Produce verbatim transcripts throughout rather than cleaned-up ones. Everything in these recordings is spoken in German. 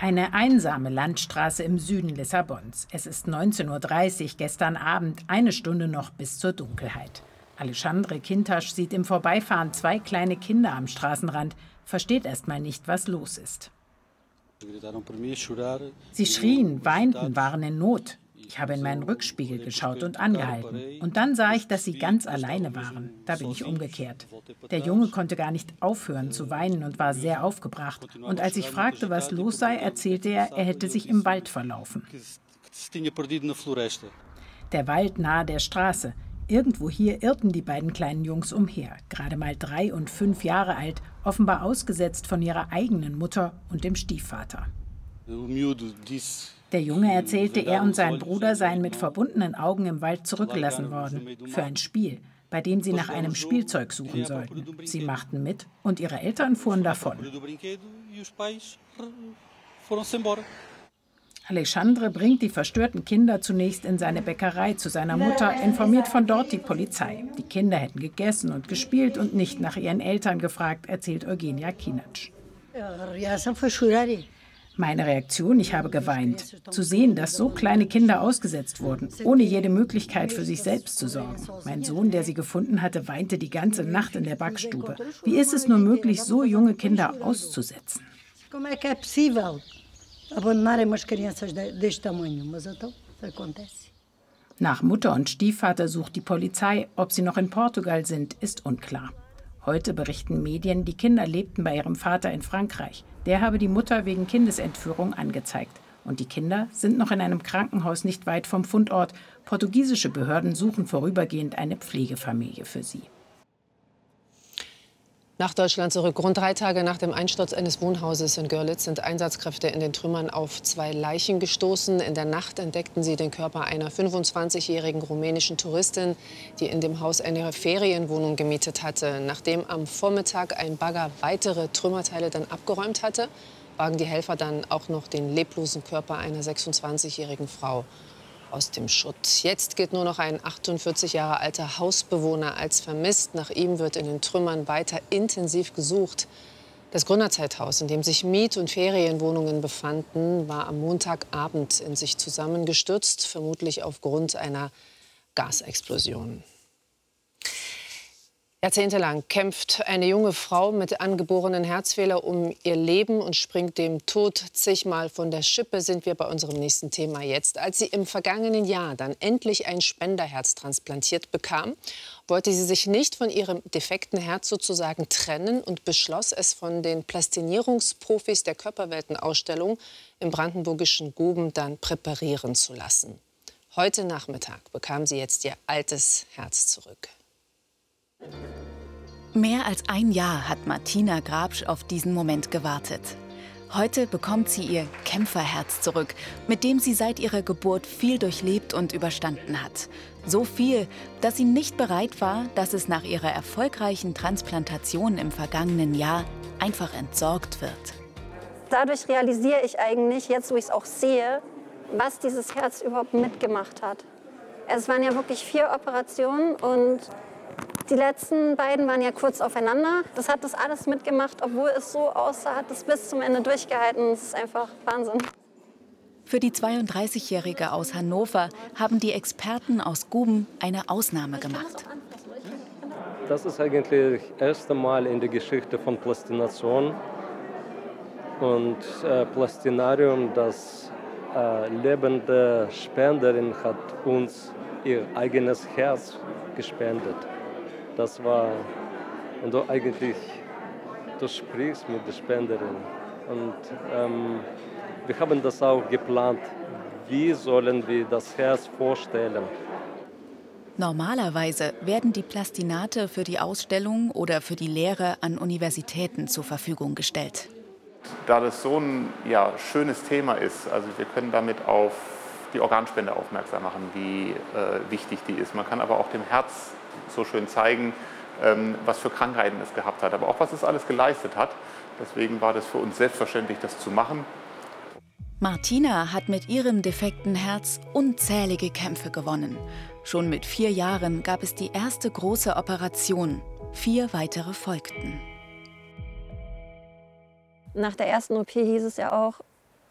Eine einsame Landstraße im Süden Lissabons. Es ist neunzehn Uhr dreißig, gestern Abend, eine Stunde noch bis zur Dunkelheit. Alexandre Quintas sieht im Vorbeifahren zwei kleine Kinder am Straßenrand, versteht erst mal nicht, was los ist. Sie schrien, weinten, waren in Not. Ich habe in meinen Rückspiegel geschaut und angehalten. Und dann sah ich, dass sie ganz alleine waren. Da bin ich umgekehrt. Der Junge konnte gar nicht aufhören zu weinen und war sehr aufgebracht. Und als ich fragte, was los sei, erzählte er, er hätte sich im Wald verlaufen. Der Wald nahe der Straße. Irgendwo hier irrten die beiden kleinen Jungs umher. Gerade mal drei und fünf Jahre alt, offenbar ausgesetzt von ihrer eigenen Mutter und dem Stiefvater. Der Junge erzählte, er und sein Bruder seien mit verbundenen Augen im Wald zurückgelassen worden, für ein Spiel, bei dem sie nach einem Spielzeug suchen sollten. Sie machten mit und ihre Eltern fuhren davon. Alexandre bringt die verstörten Kinder zunächst in seine Bäckerei zu seiner Mutter, informiert von dort die Polizei. Die Kinder hätten gegessen und gespielt und nicht nach ihren Eltern gefragt, erzählt Eugenia Quintas. Meine Reaktion, ich habe geweint. Zu sehen, dass so kleine Kinder ausgesetzt wurden, ohne jede Möglichkeit für sich selbst zu sorgen. Mein Sohn, der sie gefunden hatte, weinte die ganze Nacht in der Backstube. Wie ist es nur möglich, so junge Kinder auszusetzen? Nach Mutter und Stiefvater sucht die Polizei. Ob sie noch in Portugal sind, ist unklar. Heute berichten Medien, die Kinder lebten bei ihrem Vater in Frankreich. Der habe die Mutter wegen Kindesentführung angezeigt. Und die Kinder sind noch in einem Krankenhaus nicht weit vom Fundort. Portugiesische Behörden suchen vorübergehend eine Pflegefamilie für sie. Nach Deutschland zurück. Rund drei Tage nach dem Einsturz eines Wohnhauses in Görlitz sind Einsatzkräfte in den Trümmern auf zwei Leichen gestoßen. In der Nacht entdeckten sie den Körper einer fünfundzwanzigjährigen rumänischen Touristin, die in dem Haus eine Ferienwohnung gemietet hatte. Nachdem am Vormittag ein Bagger weitere Trümmerteile dann abgeräumt hatte, bargen die Helfer dann auch noch den leblosen Körper einer sechsundzwanzigjährigen Frau aus dem Schutt. Jetzt gilt nur noch ein achtundvierzig Jahre alter Hausbewohner als vermisst. Nach ihm wird in den Trümmern weiter intensiv gesucht. Das Gründerzeithaus, in dem sich Miet- und Ferienwohnungen befanden, war am Montagabend in sich zusammengestürzt, vermutlich aufgrund einer Gasexplosion. Jahrzehntelang kämpft eine junge Frau mit angeborenen Herzfehler um ihr Leben und springt dem Tod zigmal von der Schippe, sind wir bei unserem nächsten Thema jetzt. Als sie im vergangenen Jahr dann endlich ein Spenderherz transplantiert bekam, wollte sie sich nicht von ihrem defekten Herz sozusagen trennen und beschloss es von den Plastinierungsprofis der Körperweltenausstellung im brandenburgischen Guben dann präparieren zu lassen. Heute Nachmittag bekam sie jetzt ihr altes Herz zurück. Mehr als ein Jahr hat Martina Grabsch auf diesen Moment gewartet. Heute bekommt sie ihr Kämpferherz zurück, mit dem sie seit ihrer Geburt viel durchlebt und überstanden hat. So viel, dass sie nicht bereit war, dass es nach ihrer erfolgreichen Transplantation im vergangenen Jahr einfach entsorgt wird. Dadurch realisiere ich eigentlich, jetzt wo ich es auch sehe, was dieses Herz überhaupt mitgemacht hat. Es waren ja wirklich vier Operationen und die letzten beiden waren ja kurz aufeinander. Das hat das alles mitgemacht, obwohl es so aussah, hat es bis zum Ende durchgehalten. Das ist einfach Wahnsinn. Für die zweiunddreißigjährige aus Hannover haben die Experten aus Guben eine Ausnahme gemacht. Das ist eigentlich das erste Mal in der Geschichte von Plastination. Und äh, Plastinarium, das äh, lebende Spenderin, hat uns ihr eigenes Herz gespendet. Das war, und du eigentlich, du sprichst mit der Spenderin. Und ähm, wir haben das auch geplant, wie sollen wir das Herz vorstellen. Normalerweise werden die Plastinate für die Ausstellung oder für die Lehre an Universitäten zur Verfügung gestellt. Da das so ein ja, schönes Thema ist, also wir können damit auf die Organspende aufmerksam machen, wie äh, wichtig die ist. Man kann aber auch dem Herz so schön zeigen, ähm, was für Krankheiten es gehabt hat, aber auch was es alles geleistet hat. Deswegen war das für uns selbstverständlich, das zu machen. Martina hat mit ihrem defekten Herz unzählige Kämpfe gewonnen. Schon mit vier Jahren gab es die erste große Operation. Vier weitere folgten. Nach der ersten O P hieß es ja auch,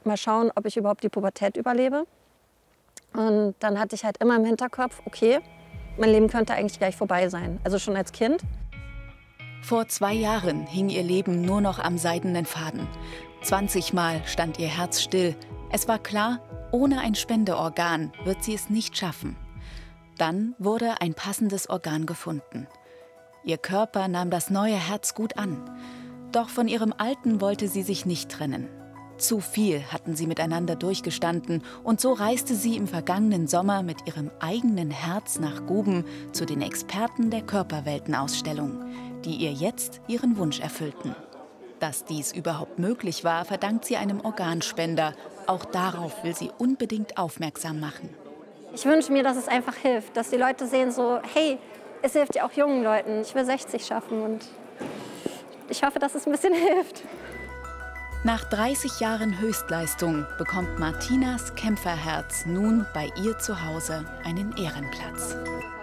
mal schauen, ob ich überhaupt die Pubertät überlebe. Und dann hatte ich halt immer im Hinterkopf, okay, mein Leben könnte eigentlich gleich vorbei sein, also schon als Kind. Vor zwei Jahren hing ihr Leben nur noch am seidenen Faden. zwanzig Mal stand ihr Herz still. Es war klar, ohne ein Spendeorgan wird sie es nicht schaffen. Dann wurde ein passendes Organ gefunden. Ihr Körper nahm das neue Herz gut an. Doch von ihrem alten wollte sie sich nicht trennen. Zu viel hatten sie miteinander durchgestanden und so reiste sie im vergangenen Sommer mit ihrem eigenen Herz nach Guben zu den Experten der Körperweltenausstellung, die ihr jetzt ihren Wunsch erfüllten. Dass dies überhaupt möglich war, verdankt sie einem Organspender. Auch darauf will sie unbedingt aufmerksam machen. Ich wünsche mir, dass es einfach hilft, dass die Leute sehen so, hey, es hilft ja auch jungen Leuten. Ich will sechzig schaffen und ich hoffe, dass es ein bisschen hilft. Nach dreißig Jahren Höchstleistung bekommt Martinas Kämpferherz nun bei ihr zu Hause einen Ehrenplatz.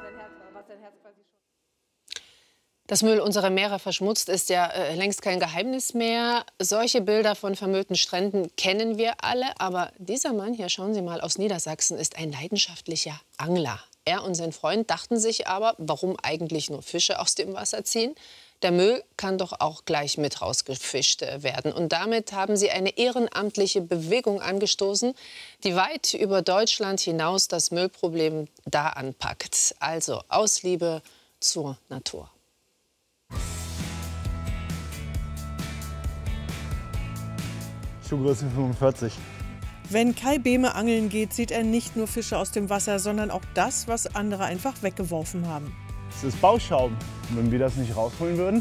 Dass Müll unsere Meere verschmutzt, ist ja äh, längst kein Geheimnis mehr. Solche Bilder von vermüllten Stränden kennen wir alle. Aber dieser Mann hier, schauen Sie mal, aus Niedersachsen, ist ein leidenschaftlicher Angler. Er und sein Freund dachten sich aber, warum eigentlich nur Fische aus dem Wasser ziehen? Der Müll kann doch auch gleich mit rausgefischt werden. Und damit haben sie eine ehrenamtliche Bewegung angestoßen, die weit über Deutschland hinaus das Müllproblem da anpackt. Also aus Liebe zur Natur. Schuhgröße fünfundvierzig. Wenn Kai Behme angeln geht, sieht er nicht nur Fische aus dem Wasser, sondern auch das, was andere einfach weggeworfen haben. Das ist Bauschaum. Und wenn wir das nicht rausholen würden,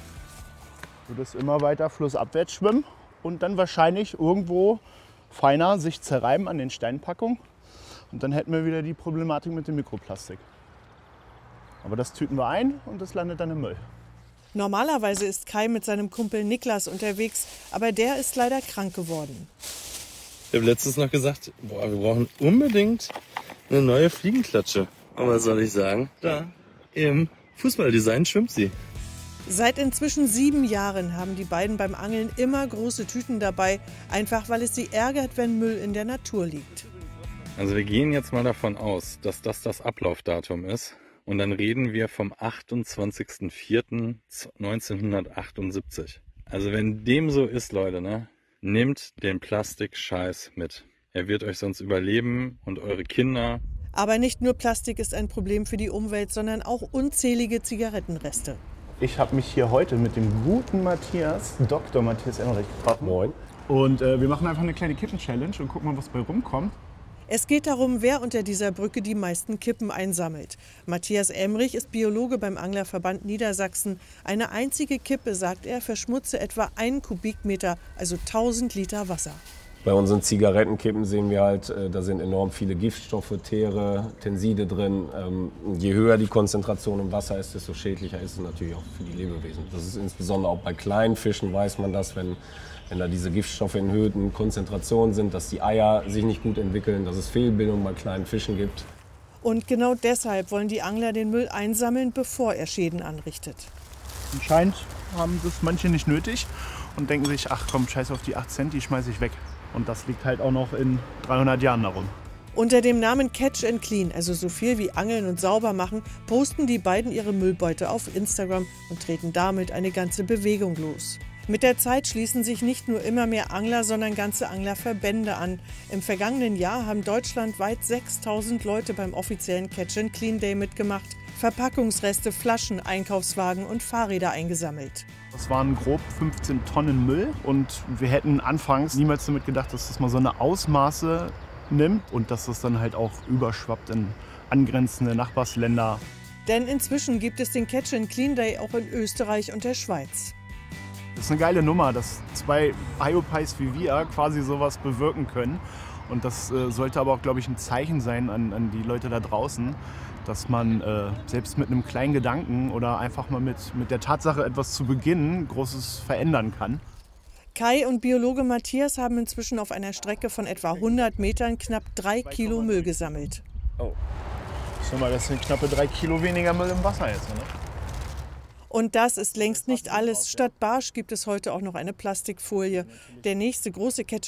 würde es immer weiter flussabwärts schwimmen und dann wahrscheinlich irgendwo feiner sich zerreiben an den Steinpackungen. Und dann hätten wir wieder die Problematik mit dem Mikroplastik. Aber das tüten wir ein und das landet dann im Müll. Normalerweise ist Kai mit seinem Kumpel Niklas unterwegs, aber der ist leider krank geworden. Ich habe letztens noch gesagt, boah, wir brauchen unbedingt eine neue Fliegenklatsche. Und was soll ich sagen? Da, im Fußballdesign schwimmt sie. Seit inzwischen sieben Jahren haben die beiden beim Angeln immer große Tüten dabei, einfach weil es sie ärgert, wenn Müll in der Natur liegt. Also wir gehen jetzt mal davon aus, dass das das Ablaufdatum ist. Und dann reden wir vom achtundzwanzigsten vierten neunzehnhundertachtundsiebzig. Also wenn dem so ist, Leute, ne, nehmt den Plastikscheiß mit. Er wird euch sonst überleben und eure Kinder. Aber nicht nur Plastik ist ein Problem für die Umwelt, sondern auch unzählige Zigarettenreste. Ich habe mich hier heute mit dem guten Matthias, Doktor Matthias Emmerich, getroffen. Moin. Und äh, wir machen einfach eine kleine Kippen-Challenge und gucken mal, was bei rumkommt. Es geht darum, wer unter dieser Brücke die meisten Kippen einsammelt. Matthias Emrich ist Biologe beim Anglerverband Niedersachsen. Eine einzige Kippe, sagt er, verschmutze etwa einen Kubikmeter, also tausend Liter Wasser. Bei unseren Zigarettenkippen sehen wir halt, da sind enorm viele Giftstoffe, Teere, Tenside drin. Je höher die Konzentration im Wasser ist, desto schädlicher ist es natürlich auch für die Lebewesen. Das ist insbesondere auch bei kleinen Fischen, weiß man das, wenn Wenn da diese Giftstoffe in erhöhten Konzentrationen sind, dass die Eier sich nicht gut entwickeln, dass es Fehlbildung bei kleinen Fischen gibt. Und genau deshalb wollen die Angler den Müll einsammeln, bevor er Schäden anrichtet. Anscheinend haben das manche nicht nötig und denken sich, ach komm, scheiß auf die acht Cent, die schmeiße ich weg. Und das liegt halt auch noch in dreihundert Jahren darum. Unter dem Namen Catch and Clean, also so viel wie Angeln und sauber machen, posten die beiden ihre Müllbeute auf Instagram und treten damit eine ganze Bewegung los. Mit der Zeit schließen sich nicht nur immer mehr Angler, sondern ganze Anglerverbände an. Im vergangenen Jahr haben deutschlandweit sechstausend Leute beim offiziellen Catch and Clean Day mitgemacht, Verpackungsreste, Flaschen, Einkaufswagen und Fahrräder eingesammelt. Das waren grob fünfzehn Tonnen Müll und wir hätten anfangs niemals damit gedacht, dass das mal so eine Ausmaße nimmt und dass das dann halt auch überschwappt in angrenzende Nachbarsländer. Denn inzwischen gibt es den Catch and Clean Day auch in Österreich und der Schweiz. Das ist eine geile Nummer, dass zwei Hyopies wie wir quasi sowas bewirken können. Und das äh, sollte aber auch, glaube ich, ein Zeichen sein an, an die Leute da draußen, dass man äh, selbst mit einem kleinen Gedanken oder einfach mal mit, mit der Tatsache, etwas zu beginnen, Großes verändern kann. Kai und Biologe Matthias haben inzwischen auf einer Strecke von etwa hundert Metern knapp drei Kilo Müll gesammelt. Oh, schau mal, das sind knappe drei Kilo weniger Müll im Wasser jetzt, ne? Und das ist längst nicht alles. Statt Barsch gibt es heute auch noch eine Plastikfolie. Der nächste große Catch